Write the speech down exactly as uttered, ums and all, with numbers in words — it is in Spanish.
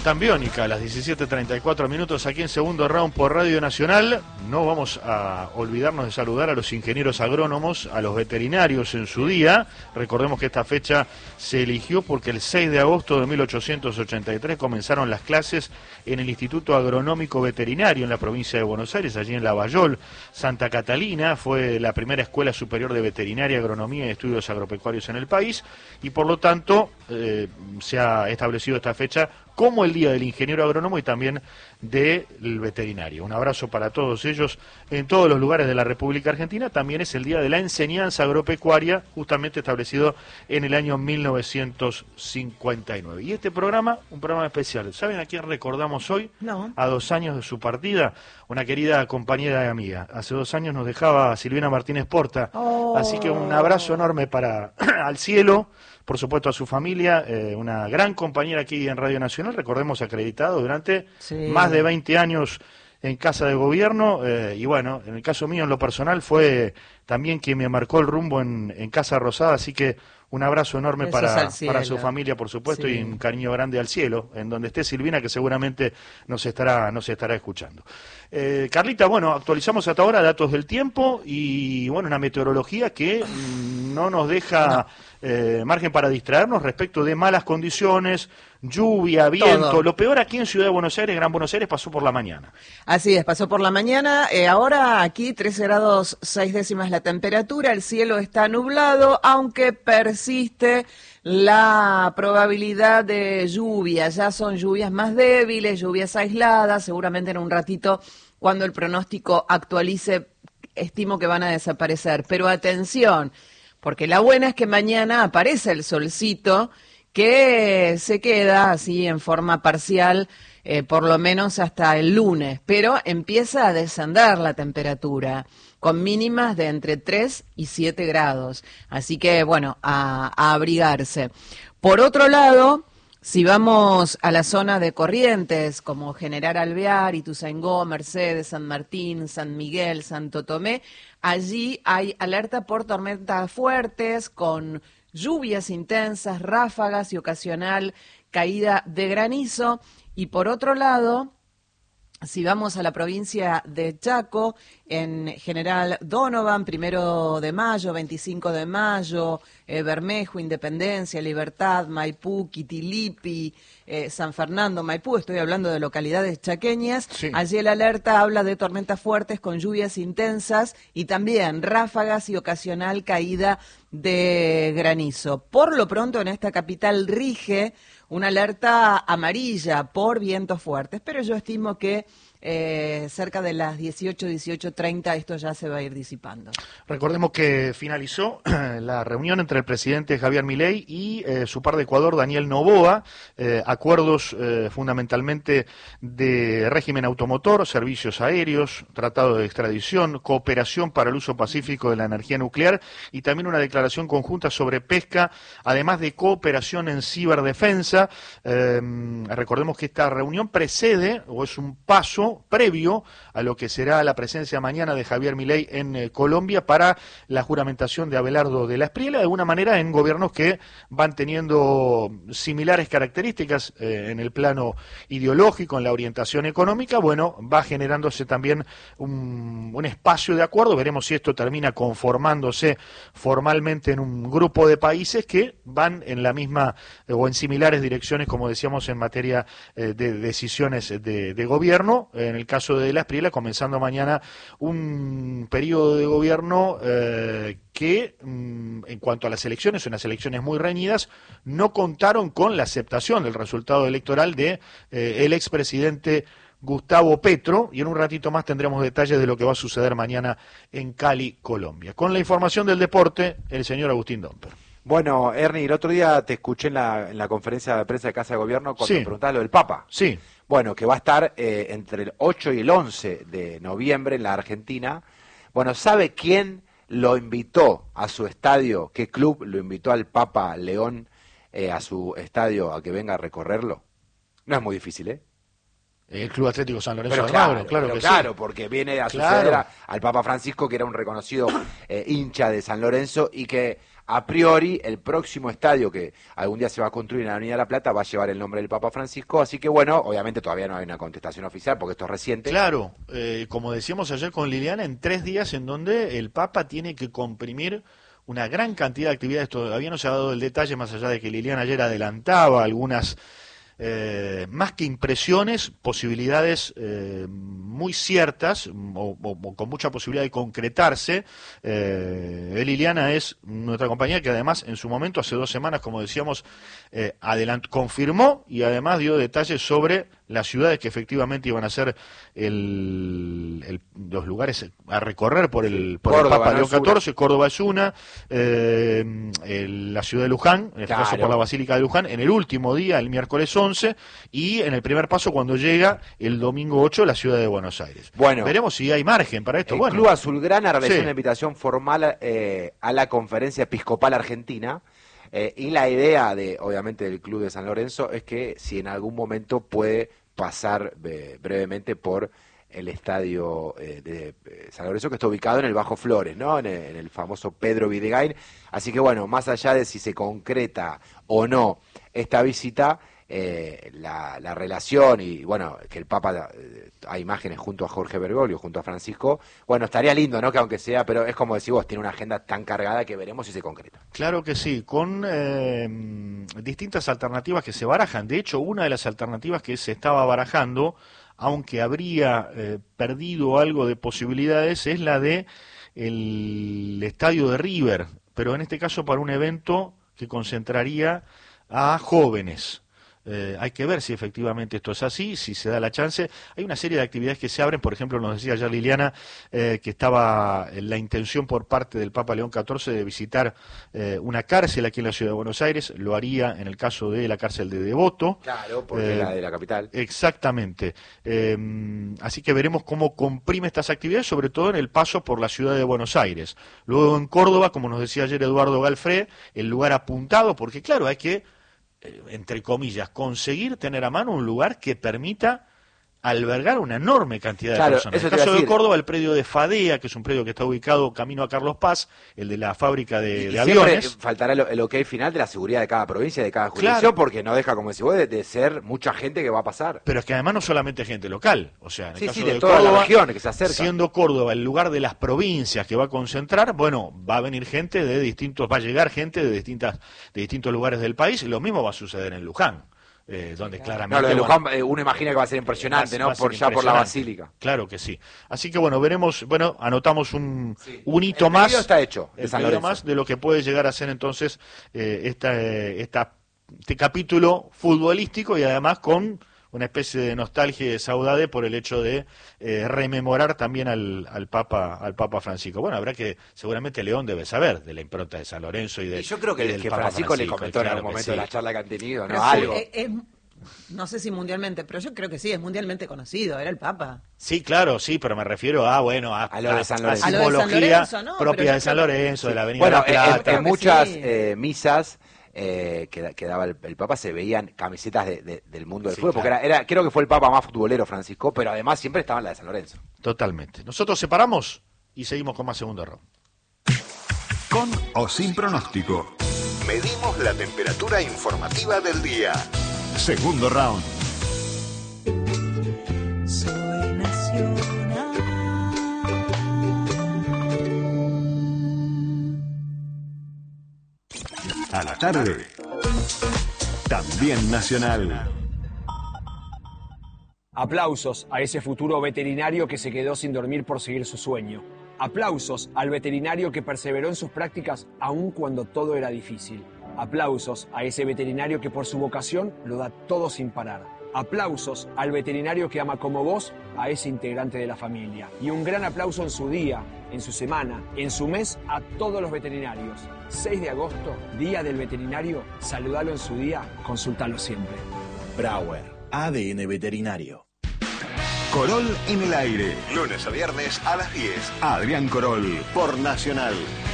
Tan Biónica, a las diecisiete treinta y cuatro minutos aquí en Segundo Round por Radio Nacional. No vamos a olvidarnos de saludar a los ingenieros agrónomos, a los veterinarios en su día. Recordemos que esta fecha se eligió porque el seis de agosto de mil ochocientos ochenta y tres comenzaron las clases en el Instituto Agronómico Veterinario en la provincia de Buenos Aires, allí en Lavallol. Santa Catalina fue la primera escuela superior de veterinaria, agronomía y estudios agropecuarios en el país, y por lo tanto eh, se ha establecido esta fecha como el Día del Ingeniero Agrónomo y también del Veterinario. Un abrazo para todos ellos en todos los lugares de la República Argentina. También es el Día de la Enseñanza Agropecuaria, justamente establecido en el año mil novecientos cincuenta y nueve. Y este programa, un programa especial. ¿Saben a quién recordamos hoy? No. A dos años de su partida, una querida compañera y amiga. Hace dos años nos dejaba Silvina Martínez Porta. Oh. Así que un abrazo enorme para al cielo, por supuesto a su familia, eh, una gran compañera aquí en Radio Nacional, recordemos acreditado durante sí. más de veinte años en Casa de Gobierno, eh, y bueno, en el caso mío en lo personal fue también quien me marcó el rumbo en, en Casa Rosada, así que un abrazo enorme para, para su familia, por supuesto, sí. Y un cariño grande al cielo, en donde esté Silvina, que seguramente nos estará, nos estará escuchando. Eh, Carlita, bueno, actualizamos hasta ahora datos del tiempo y, bueno, una meteorología que no nos deja no. eh, margen para distraernos respecto de malas condiciones, lluvia, viento. Todo. Lo peor aquí en Ciudad de Buenos Aires, Gran Buenos Aires, pasó por la mañana. Así es, pasó por la mañana. Eh, ahora aquí trece grados seis décimas la temperatura, el cielo está nublado, aunque persiste la probabilidad de lluvia. Ya son lluvias más débiles, lluvias aisladas, seguramente en un ratito, cuando el pronóstico actualice, estimo que van a desaparecer. Pero atención, porque la buena es que mañana aparece el solcito, que se queda así en forma parcial, eh, por lo menos hasta el lunes, pero empieza a descender la temperatura, con mínimas de entre tres y siete grados. Así que, bueno, a, a abrigarse. Por otro lado, si vamos a la zona de Corrientes, como General Alvear, Ituzaingó, Mercedes, San Martín, San Miguel, Santo Tomé, allí hay alerta por tormentas fuertes, con lluvias intensas, ráfagas y ocasional caída de granizo. Y por otro lado, si vamos a la provincia de Chaco, en General Donovan, primero de mayo, veinticinco de mayo, eh, Bermejo, Independencia, Libertad, Maipú, Quitilipi, eh, San Fernando, Maipú, estoy hablando de localidades chaqueñas. Sí. Allí el alerta habla de tormentas fuertes con lluvias intensas y también ráfagas y ocasional caída de granizo. Por lo pronto en esta capital rige una alerta amarilla por vientos fuertes, pero yo estimo que eh, cerca de las dieciocho, dieciocho treinta esto ya se va a ir disipando. Recordemos que finalizó la reunión entre el presidente Javier Milei y eh, su par de Ecuador, Daniel Noboa, eh, acuerdos eh, fundamentalmente de régimen automotor, servicios aéreos, tratado de extradición, cooperación para el uso pacífico de la energía nuclear y también una declaración conjunta sobre pesca, además de cooperación en ciberdefensa. Eh, recordemos que esta reunión precede o es un paso previo a lo que será la presencia mañana de Javier Milei en eh, Colombia para la juramentación de Abelardo de la Espriella, de alguna manera en gobiernos que van teniendo similares características eh, en el plano ideológico, en la orientación económica. Bueno, va generándose también un, un espacio de acuerdo. Veremos si esto termina conformándose formalmente en un grupo de países que van en la misma eh, o en similares direcciones, como decíamos, en materia eh, de decisiones de, de gobierno. En el caso de la Espriella, comenzando mañana un periodo de gobierno eh, que, mm, en cuanto a las elecciones, unas elecciones muy reñidas, no contaron con la aceptación del resultado electoral de eh, el expresidente Gustavo Petro, y en un ratito más tendremos detalles de lo que va a suceder mañana en Cali, Colombia. Con la información del deporte, el señor Agustín Domper. Bueno, Ernie, el otro día te escuché en la, en la conferencia de prensa de Casa de Gobierno cuando sí. me preguntabas lo del Papa. Sí. Bueno, que va a estar eh, entre el ocho y el once de noviembre en la Argentina. Bueno, ¿sabe quién lo invitó a su estadio? ¿Qué club lo invitó al Papa León eh, a su estadio a que venga a recorrerlo? No es muy difícil, ¿eh? El Club Atlético San Lorenzo pero de claro, Almagro, claro pero que claro, sí. porque viene a claro. suceder a, al Papa Francisco, que era un reconocido eh, hincha de San Lorenzo y que a priori el próximo estadio que algún día se va a construir en la Avenida La Plata va a llevar el nombre del Papa Francisco, así que bueno, obviamente todavía no hay una contestación oficial porque esto es reciente. Claro, eh, como decíamos ayer con Liliana, en tres días en donde el Papa tiene que comprimir una gran cantidad de actividades. Todavía no se ha dado el detalle, más allá de que Liliana ayer adelantaba algunas, eh, más que impresiones, posibilidades eh, muy ciertas o, o, o con mucha posibilidad de concretarse. Eh, Liliana es nuestra compañera que además en su momento, hace dos semanas, como decíamos, eh, adelant confirmó y además dio detalles sobre las ciudades que efectivamente iban a ser el, el, los lugares a recorrer por el, por Córdoba, el Papa ¿no? León catorce. Córdoba es una, eh, el, la ciudad de Luján, en este Claro. caso por la Basílica de Luján, en el último día, el miércoles once, y en el primer paso cuando llega el domingo ocho, la ciudad de Buenos Aires. Bueno, veremos si hay margen para esto. El Bueno, Club Azulgrana realizó sí. una invitación formal eh, a la Conferencia Episcopal Argentina. Eh, y la idea de, obviamente, del Club de San Lorenzo es que si en algún momento puede pasar eh, brevemente por el estadio eh, de eh, San Lorenzo, que está ubicado en el Bajo Flores, ¿no? En el, en el famoso Pedro Videgain. Así que bueno, más allá de si se concreta o no esta visita, eh, la, la relación y bueno, que el Papa eh, hay imágenes junto a Jorge Bergoglio, junto a Francisco, bueno, estaría lindo, ¿no? Que aunque sea, pero es como decís vos, tiene una agenda tan cargada que veremos si se concreta. Claro que sí, con eh, distintas alternativas que se barajan. De hecho, una de las alternativas que se estaba barajando, aunque habría eh, perdido algo de posibilidades, es la de el estadio de River, pero en este caso para un evento que concentraría a jóvenes. Eh, hay que ver si efectivamente esto es así, si se da la chance. Hay una serie de actividades que se abren, por ejemplo, nos decía ya Liliana eh, que estaba la intención por parte del Papa León catorce de visitar eh, una cárcel aquí en la ciudad de Buenos Aires. Lo haría en el caso de la cárcel de Devoto. Claro, porque eh, la de la capital. Exactamente. Eh, así que veremos cómo comprime estas actividades, sobre todo en el paso por la ciudad de Buenos Aires. Luego en Córdoba, como nos decía ayer Eduardo Galfré, el lugar apuntado, porque claro, hay que, entre comillas, conseguir tener a mano un lugar que permita albergar una enorme cantidad Claro, de personas. En eso el te iba a caso de decir. Córdoba, el predio de Fadea, que es un predio que está ubicado camino a Carlos Paz, el de la fábrica de, Y de siempre aviones. faltará el, el ok final de la seguridad de cada provincia, de cada jurisdicción, Claro. porque no deja, como decís vos, de, de ser mucha gente que va a pasar. Pero es que además no solamente gente local, o sea, en el Sí, caso sí, de de toda la Córdoba, región que se acerca. siendo Córdoba el lugar de las provincias que va a concentrar, bueno, va a venir gente de distintos, va a llegar gente de distintas, de distintos lugares del país, y lo mismo va a suceder en Luján. Eh, donde claramente No, lo de bueno, Luján, eh, uno imagina que va a ser impresionante, va- ¿no? va a ser Por ya por la impresionante. basílica. Claro que sí. Así que bueno, veremos, bueno, anotamos un, Sí. un hito El más. pedido está hecho, de el San pedido Lorenzo. más de lo que puede llegar a ser entonces eh, esta, eh, esta, este capítulo futbolístico, y además con una especie de nostalgia y de saudade por el hecho de eh, rememorar también al, al Papa al Papa Francisco. Bueno, habrá que, seguramente León debe saber de la impronta de San Lorenzo y de Y yo creo que, y del que Papa Francisco, le comentó en claro algún que momento sí. de la charla que han tenido, ¿no? Pero sí, Algo. es- es- no sé si mundialmente, pero yo creo que sí, es mundialmente conocido, era el Papa. Sí, claro, sí, pero me refiero a, bueno, a, A lo de San Lorenzo. A lo de San simbología Lorenzo, ¿no? Pero propia yo de San creo que- Lorenzo, de la Avenida Bueno, de en, la en- Plata. creo en que muchas sí. eh, misas eh, que, da- que daba el, el Papa se veían camisetas de- de- del mundo del Sí, fútbol, claro. porque era, era, creo que fue el Papa más futbolero, Francisco, pero además siempre estaba en la de San Lorenzo. Totalmente. Nosotros separamos y seguimos con más segundo round. Con o sin pronóstico. Medimos la temperatura informativa del día. Segundo round. Soy nacional. A la tarde. También nacional. Aplausos a ese futuro veterinario que se quedó sin dormir por seguir su sueño. Aplausos al veterinario que perseveró en sus prácticas aun cuando todo era difícil. Aplausos a ese veterinario que por su vocación lo da todo sin parar. Aplausos al veterinario que ama como vos a ese integrante de la familia. Y un gran aplauso en su día, en su semana, en su mes a todos los veterinarios. seis de agosto, Día del Veterinario. Saludalo en su día, consultalo siempre. Brauer, A D N Veterinario. Corol en el aire. Lunes a viernes a las diez. Adrián Corol. Por Nacional.